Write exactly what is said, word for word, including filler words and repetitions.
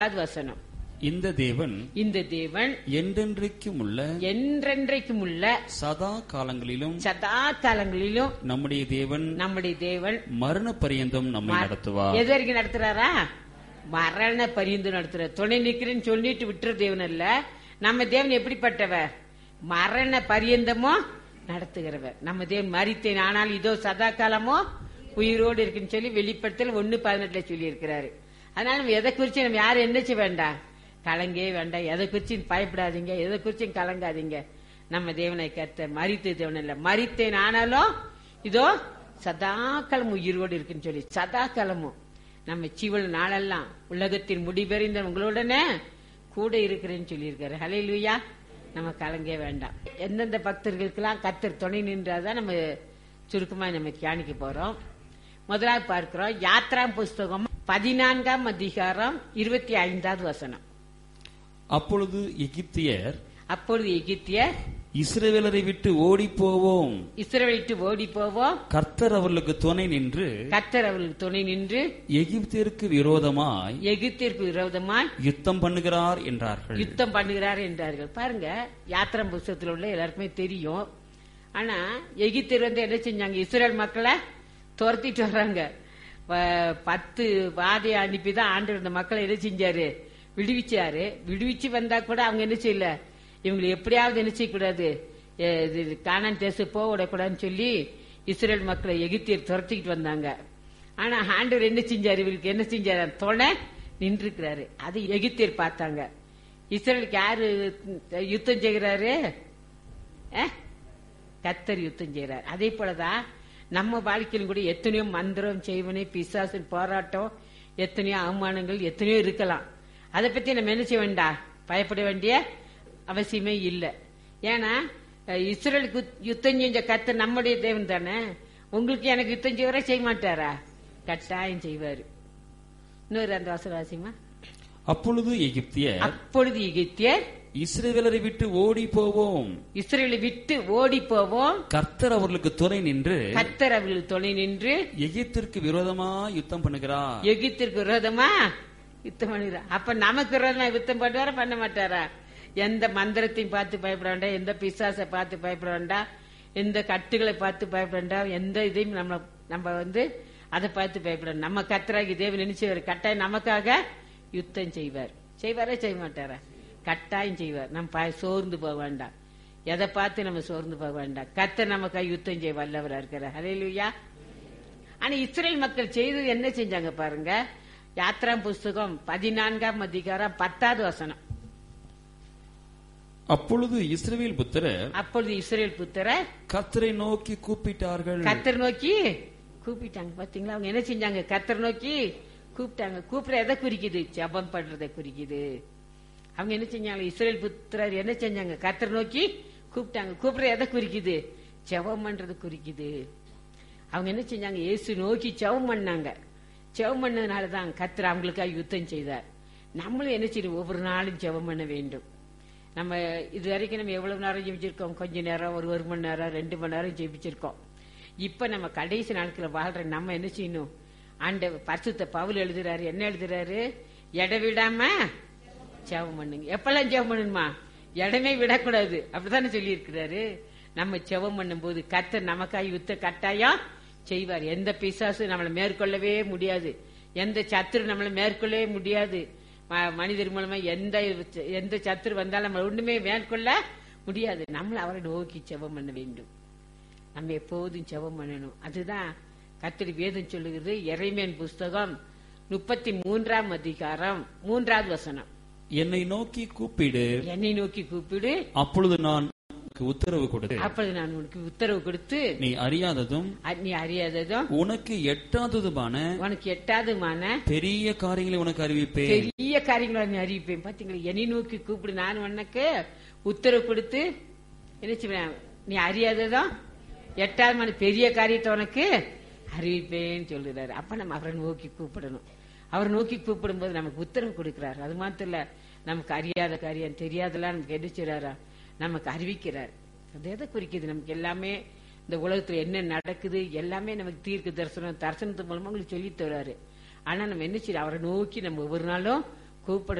வசனம். இந்த தேவன் இந்த தேவன் என்றென்றைக்கும் உள்ள என்றென்றைக்கும் உள்ள சதா காலங்களிலும் சதா காலங்களிலும் நம்முடைய தேவன் நம்முடைய தேவன் மரண பரியந்தம் நம்மை நடத்துவார். எது வரைக்கும் நடத்துறாரா? மரண பரியந்தம் நடத்துறார். துணை நிக்கிறேன்னு சொல்லிட்டு விட்டுற தேவன் அல்ல. நம்ம தேவன் எப்படிப்பட்டவர்? மரண பரியந்தமோ நடத்துகிறவர். நம்ம தேவன் மரித்தேன் ஆனால் இதோ சதா காலமோ உயிரோடு இருக்குன்னு சொல்லி வெளிப்படுத்தல் ஒன்னு பதினெட்டுல சொல்லி இருக்கிறாரு. அதனால நம்ம எதை குறிச்சு நம்ம யாரும் என்னச்சு வேண்டாம், கலங்கே வேண்டாம். எதை குறிச்சு பயப்படாதீங்க, எதை குறிச்சும் கலங்காதீங்க. நம்ம தேவனை கர்த்த மரித்த தேவன் இல்ல. மரித்தேன் ஆனாலும் இதோ சதா காலம் உயிரோடு இருக்குன்னு சொல்லி சதா காலமும் நம்ம ஜீவன் நாளெல்லாம் உலகத்தின் முடிவறிந்த உங்களுடனே கூட இருக்கிறேன்னு சொல்லி இருக்காரு. ஹல்லேலூயா. நம்ம கலங்கே வேண்டாம். எந்தெந்த பக்தர்களுக்கெல்லாம் கர்த்தர் துணை நின்றாதான் நம்ம சுருக்கமா நம்ம தியானிக்க போறோம். முதலாவது பார்க்கிறோம் யாத்ராம் புஸ்தகம் பதினான்காம் அதிகாரம் இருபத்தி ஐந்தாவது வசனம். அப்பொழுது எகிப்தியர் அப்பொழுது எகிப்தியர் இஸ்ரவேலரை விட்டு ஓடி போவோம், இஸ்ரவேலை விட்டு ஓடி போவோம், கர்த்தர் அவர்களுக்கு துணை நின்று கர்த்தர் அவர்களுக்கு துணை நின்று எகிப்தியருக்கு விரோதமாய் எகிப்திற்கு விரோதமாய் யுத்தம் பண்ணுகிறார் என்றார்கள். யுத்தம் பண்ணுகிறார் என்றார்கள். பாருங்க, யாத்திரம் புஸ்தகத்தில் உள்ள எல்லாருக்குமே தெரியும். ஆனா எகிப்தியர் வந்து என்ன செஞ்சாங்க? இஸ்ரேல் மக்களை துரத்திட்டு வர்றாங்க. பத்து வாதையை அனுப்பிதான் ஆண்டவர் இந்த மக்களை என்ன செஞ்சாரு? விடுவிச்சாரு. விடுவிச்சு வந்தா கூட அவங்க என்ன செய்யல, இவங்களை எப்படியாவது என்ன செய்யக்கூடாது, கானான் தேசம் போக விடக்கூடாதுன்னு சொல்லி இஸ்ரேல் மக்களை எகிப்தியர் துரத்திக்கிட்டு வந்தாங்க. ஆனா ஆண்டவர் என்ன செஞ்சாரு? இவங்களுக்கு என்ன செஞ்சாரு? துணை நின்று இருக்கிறாரு. அது எகிப்தியர் பார்த்தாங்க. இஸ்ரேலுக்கு யாரு யுத்தம் செய்கிறாரு? கர்த்தர் யுத்தம் செய்யறாரு. அதே போலதான் நம்ம வாழ்க்கையிலும் கூட எத்தனையோ மந்திரம் செய்வனே பிசாசின் போராட்டம், எத்தனையோ அவமானங்கள் எத்தனையோ இருக்கலாம். அதை பத்தி நம்ம என்ன செய்ய வேண்டாம், பயப்பட வேண்டிய அவசியமே இல்லை. ஏன்னா இஸ்ரேலுக்கு யுத்தம் செஞ்ச கர்த்தர் நம்முடைய தேவன் தானே. உங்களுக்கு எனக்கு யுத்தம் செய்வரா? செய்ய மாட்டாரா? கட்டாயம் செய்வாரு. இன்னொரு அந்த வசனவாசியமா. அப்பொழுது எகிப்தியர் அப்பொழுது எகிப்தியர் இஸ்ரவேலரை விட்டு ஓடி போவோம், இஸ்ரவேலை விட்டு ஓடி போவோம், கர்த்தர் அவர்களுக்கு துணை நின்று கர்த்தர் அவர்களுக்கு துணை நின்று எகிப்திற்கு விரோதமா யுத்தம் பண்ணுகிறார். எகிப்திற்கு விரோதமா யுத்தம் பண்ணுகிறார். அப்ப நமக்கு விரோதமா யுத்தம் பண்ணுவாரா? பண்ண மாட்டாரா? எந்த மந்திரத்தையும் பார்த்து பயப்பட வேண்டாம், எந்த பிசாசை பார்த்து பயப்பட வேண்டாம், எந்த கட்டுகளை பார்த்து பயப்பட வேண்டாம், எந்த இதையும் நம்ம நம்ம வந்து அதை பார்த்து பயப்பட. நம்ம கர்த்தராகி தேவன் நினைச்சவர் கட்டாயம் நமக்காக யுத்தம் செய்வார். செய்வாரா? செய்ய மாட்டாரா? கட்டாயம் செய்வார். நம்ம சோர்ந்து போக வேண்டாம், எதை பார்த்து நம்ம சோர்ந்து போக வேண்டாம். கர்த்தர் நமக்காக யுத்தம் செய்ய வல்லவரா இருக்கிறார். ஹல்லேலூயா. ஆனா இஸ்ரேல் மக்கள் செய்தது என்ன செஞ்சாங்க பாருங்க. யாத்ராம் புஸ்தகம் பதினான்காம் அதிகாரம் பத்தாவது வசனம். அப்பொழுது இஸ்ரவேல் புத்திரர் அப்பொழுது இஸ்ரேல் புத்திரர் கர்த்தரை நோக்கி கூப்பிட்டார்கள். கர்த்தர் நோக்கி கூப்பிட்டாங்க. பாத்தீங்களா? அவங்க என்ன செஞ்சாங்க? கர்த்தர் நோக்கி கூப்பிட்டாங்க. கூப்பிட எதை குறிக்குது? ஜெபம் பண்றதை குறிக்குது. அவங்க என்ன செஞ்சாங்க? இஸ்ரேல் புத்திரர் என்ன செஞ்சாங்க? கர்த்தர் நோக்கி கூப்பிட்டாங்க. கூப்பிட எதை குறிக்குது? ஜெபம் பண்றது குறிக்குது. அவங்க என்ன செஞ்சாங்க? இயேசு நோக்கி ஜெபம் பண்ணாங்க. ஜெபம் பண்ணதுனாலதான் கர்த்தர் அவங்களுக்காக யுத்தம் செய்தார். நம்மளும் என்ன செய்யணும்? ஒவ்வொரு நாளும் ஜெபம் பண்ண வேண்டும். நம்ம இது வரைக்கும் நம்ம எவ்வளவு நேரம் ஜெபிச்சிருக்கோம்? கொஞ்ச நேரம், ஒரு ஒரு மணி நேரம், ரெண்டு மணி நேரம் ஜெபிச்சிருக்கோம். இப்ப நம்ம கடைசி நாட்கள் வாழ்ற நம்ம என்ன செய்யணும்? ஆண்ட பரிசுத்த பவுல் எழுதுறாரு. என்ன எழுதுறாரு? எடை விடாம ஜெபம் பண்ணுங்க. எப்பெல்லாம் ஜெபம் பண்ணணுமா? இடமே விடக்கூடாது. அப்படித்தானே சொல்லி இருக்கிறாரு. நம்ம ஜெபம் பண்ணும் போது கர்த்தர் நமக்காக யுத்த கட்டாயம் செய்வார். எந்த பிசாசு நம்மளை மேற்கொள்ளவே முடியாது, எந்த சத்துரு நம்மளை மேற்கொள்ளவே முடியாது. மனிதர் மூலமா எந்த எந்த சத்துரு வந்தாலும் நம்ம ஒண்ணுமே மேற்கொள்ள முடியாது. நம்மள அவரை நோக்கி ஜெபம் பண்ண வேண்டும். நம்ம எப்போதும் ஜெபம் பண்ணணும். அதுதான் கர்த்தர் வேதம் சொல்லுகிறது. எரேமியா புஸ்தகம் முப்பத்தி மூன்றாம் அதிகாரம் மூன்றாவது வசனம். என்னை நோக்கி கூப்பிடு, என்னை நோக்கி கூப்பிடு, அப்பொழுது நான் உத்தரவு கொடுத்து அப்பொழுது நான் உனக்கு உத்தரவு கொடுத்து நீ அறியாததும் நீ அறியாததும் உனக்கு எட்டாததுமான உனக்கு எட்டாததுமான பெரிய காரியங்களை உனக்கு அறிவிப்பேன். பெரிய காரியங்களை நீ அறிவிப்பேன். பாத்தீங்களா? என்னை நோக்கி கூப்பிடு, நான் உனக்கு உத்தரவு கொடுத்து என்ன செய்வேன்? நீ அறியாததும் எட்டாவது பெரிய காரியத்தை உனக்கு அறிவிப்பேன்னு சொல்லுறாரு. அப்ப நம்ம அவரை நோக்கி கூப்பிடணும். அவரை நோக்கி கூப்பிடும் போது நமக்கு உத்தரவு கொடுக்கிறாரு. அது மாத்திரம் இல்ல, நமக்கு அறியாத காரியம் தெரியாதெல்லாம் நமக்கு என்ன செய்றாரா? நமக்கு அறிவிக்கிறார். அது எதை குறிக்குது? நமக்கு எல்லாமே இந்த உலகத்துல என்ன நடக்குது எல்லாமே நமக்கு தீர்க்க தரிசனம் தரிசனத்து மூலமா உங்களுக்கு சொல்லி தர்றாரு. ஆனா நம்ம என்ன செய்யறோம்? அவரை நோக்கி நம்ம ஒவ்வொரு நாளும் கூப்பிட